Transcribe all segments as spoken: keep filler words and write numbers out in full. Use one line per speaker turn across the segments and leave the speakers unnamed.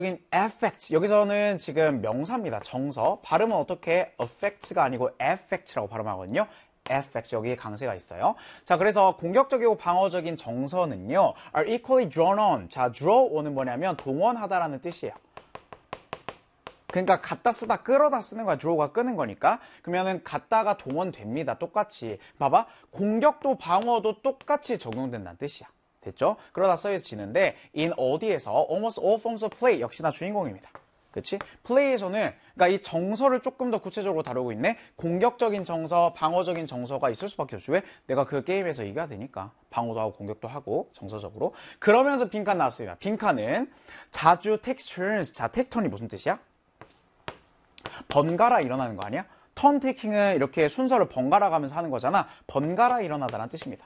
여긴 effect, 여기서는 지금 명사입니다. 정서. 발음은 어떻게? affect가 아니고 effect라고 발음하거든요. effect, 여기에 강세가 있어요. 자, 그래서 공격적이고 방어적인 정서는요, are equally drawn on. 자, draw on은 뭐냐면 동원하다라는 뜻이에요. 그러니까 갖다 쓰다 끌어다 쓰는 거야. draw가 끄는 거니까. 그러면은 갖다가 동원됩니다. 똑같이. 봐봐. 공격도 방어도 똑같이 적용된다는 뜻이야. 됐죠? 그러다 써지는데 in 어디에서 almost all forms of play 역시나 주인공입니다. 그치? 플레이에서는 그러니까 이 정서를 조금 더 구체적으로 다루고 있네. 공격적인 정서, 방어적인 정서가 있을 수밖에 없지. 왜? 내가 그 게임에서 이겨야 되니까. 방어도 하고 공격도 하고 정서적으로. 그러면서 빈칸 나왔습니다. 빈칸은 자주 takes turns. 자, take turn이 무슨 뜻이야? 번갈아 일어나는 거 아니야? 턴 테이킹은 이렇게 순서를 번갈아 가면서 하는 거잖아. 번갈아 일어나다라는 뜻입니다.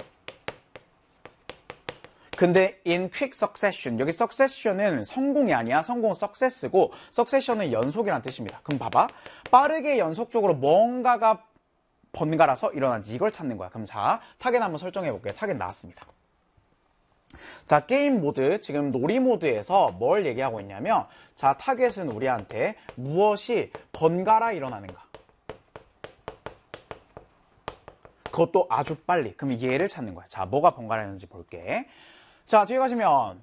근데 in quick succession, 여기 succession은 성공이 아니야. 성공은 success고 succession은 연속이라는 뜻입니다. 그럼 봐봐. 빠르게 연속적으로 뭔가가 번갈아서 일어난지 이걸 찾는 거야. 그럼 자, 타겟 한번 설정해 볼게요. 타겟 나왔습니다. 자, 게임 모드, 지금 놀이 모드에서 뭘 얘기하고 있냐면, 자, 타겟은 우리한테 무엇이 번갈아 일어나는가. 그것도 아주 빨리. 그럼 얘를 찾는 거야. 자, 뭐가 번갈아 일어나는지 볼게. 자, 뒤에 가시면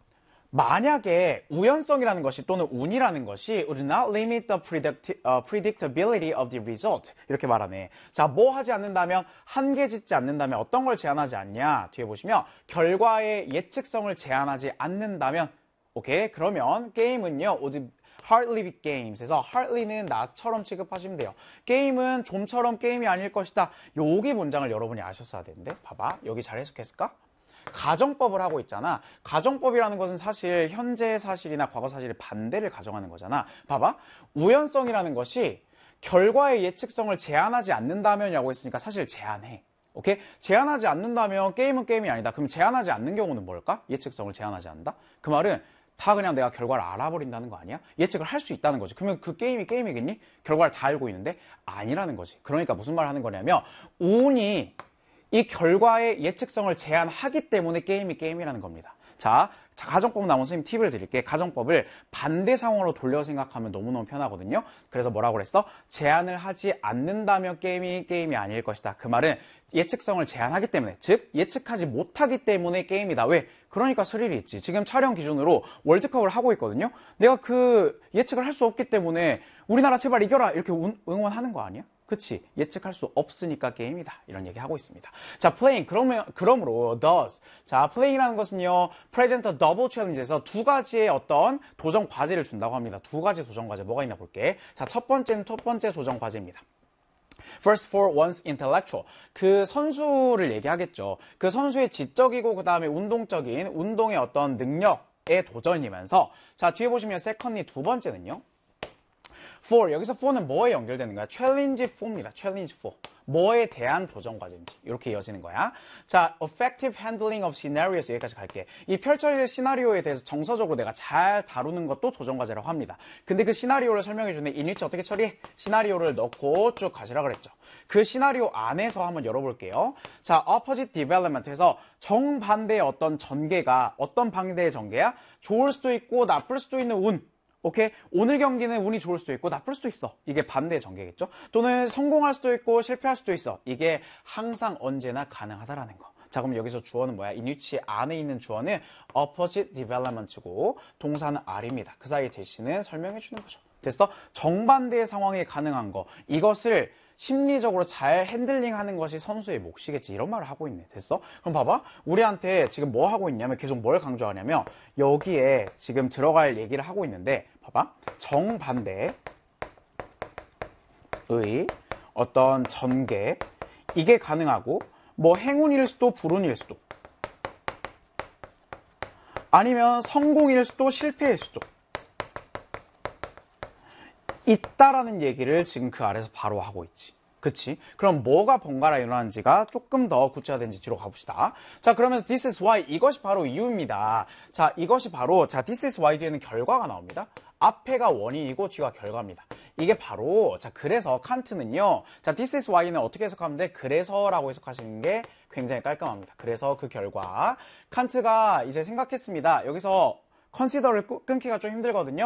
만약에 우연성이라는 것이 또는 운이라는 것이 would not limit the predict, uh, predictability of the result 이렇게 말하네. 자, 뭐 하지 않는다면, 한계 짓지 않는다면 어떤 걸 제한하지 않냐. 뒤에 보시면 결과의 예측성을 제한하지 않는다면 오케이? 그러면 게임은요 would hardly be games에서 hardly는 나처럼 취급하시면 돼요. 게임은 좀처럼 게임이 아닐 것이다. 여기 문장을 여러분이 아셨어야 되는데 봐봐. 여기 잘 해석했을까? 가정법을 하고 있잖아. 가정법이라는 것은 사실 현재 사실이나 과거 사실의 반대를 가정하는 거잖아. 봐봐. 우연성이라는 것이 결과의 예측성을 제한하지 않는다면이라고 했으니까 사실 제한해. 오케이? 제한하지 않는다면 게임은 게임이 아니다. 그럼 제한하지 않는 경우는 뭘까? 예측성을 제한하지 않는다? 그 말은 다 그냥 내가 결과를 알아버린다는 거 아니야? 예측을 할 수 있다는 거지. 그러면 그 게임이 게임이겠니? 결과를 다 알고 있는데 아니라는 거지. 그러니까 무슨 말을 하는 거냐면 운이 이 결과의 예측성을 제한하기 때문에 게임이 게임이라는 겁니다. 자, 자 가정법 나온 선생님 팁을 드릴게. 가정법을 반대 상황으로 돌려 생각하면 너무너무 편하거든요. 그래서 뭐라고 그랬어? 제한을 하지 않는다면 게임이 게임이 아닐 것이다. 그 말은 예측성을 제한하기 때문에, 즉 예측하지 못하기 때문에 게임이다. 왜? 그러니까 스릴이 있지. 지금 촬영 기준으로 월드컵을 하고 있거든요. 내가 그 예측을 할 수 없기 때문에 우리나라 제발 이겨라 이렇게 응원하는 거 아니야? 그치? 예측할 수 없으니까 게임이다. 이런 얘기 하고 있습니다. 자, playing. 그러면, 그러므로, does. 자, playing이라는 것은요, present a double challenge에서 두 가지의 어떤 도전 과제를 준다고 합니다. 두 가지 도전 과제. 뭐가 있나 볼게. 자, 첫 번째는 첫 번째 도전 과제입니다. First for one's intellectual. 그 선수를 얘기하겠죠. 그 선수의 지적이고, 그 다음에 운동적인, 운동의 어떤 능력의 도전이면서, 자, 뒤에 보시면 secondly 두 번째는요. for, 여기서 for는 뭐에 연결되는 거야? challenge for입니다. challenge for. 뭐에 대한 도전 과제인지. 이렇게 이어지는 거야. 자, effective handling of scenarios. 여기까지 갈게. 이 펼쳐질 시나리오에 대해서 정서적으로 내가 잘 다루는 것도 도전 과제라고 합니다. 근데 그 시나리오를 설명해 주네. in which 어떻게 처리해? 시나리오를 넣고 쭉 가시라 그랬죠. 그 시나리오 안에서 한번 열어볼게요. 자, opposite development에서 정반대의 어떤 전개가 어떤 반대의 전개야? 좋을 수도 있고 나쁠 수도 있는 운. 오케이? 오늘 경기는 운이 좋을 수도 있고 나쁠 수도 있어. 이게 반대의 전개겠죠? 또는 성공할 수도 있고 실패할 수도 있어. 이게 항상 언제나 가능하다라는 거. 자, 그럼 여기서 주어는 뭐야? in which 안에 있는 주어는 opposite development고 동사는 are입니다. 그 사이 대신은 설명해 주는 거죠. 됐어? 정반대의 상황이 가능한 거. 이것을 심리적으로 잘 핸들링하는 것이 선수의 몫이겠지. 이런 말을 하고 있네. 됐어? 그럼 봐봐. 우리한테 지금 뭐 하고 있냐면 계속 뭘 강조하냐면 여기에 지금 들어갈 얘기를 하고 있는데 봐봐. 정반대의 어떤 전개 이게 가능하고 뭐 행운일 수도 불운일 수도 아니면 성공일 수도 실패일 수도 있다라는 얘기를 지금 그 아래서 바로 하고 있지. 그치? 그럼 뭐가 번갈아 일어나는지가 조금 더 구체화된지 뒤로 가봅시다. 자, 그러면서 this is why 이것이 바로 이유입니다. 자, 이것이 바로 자, this is why 뒤에는 결과가 나옵니다. 앞에가 원인이고 뒤가 결과입니다. 이게 바로 자, 그래서 칸트는요. 자, this is why는 어떻게 해석하면 돼? 그래서라고 해석하시는 게 굉장히 깔끔합니다. 그래서 그 결과 칸트가 이제 생각했습니다. 여기서 consider를 끊기가 좀 힘들거든요.